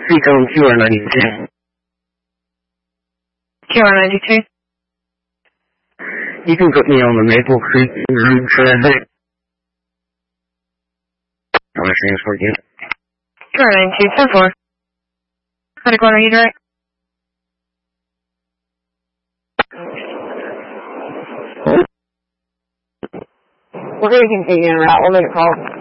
speak on QR92. QR92? You can put me on the Maple Creek Road Transit. How much transport you? QR92, 10-4. How to go on, are you direct? We're going to continue en route. We'll make a call.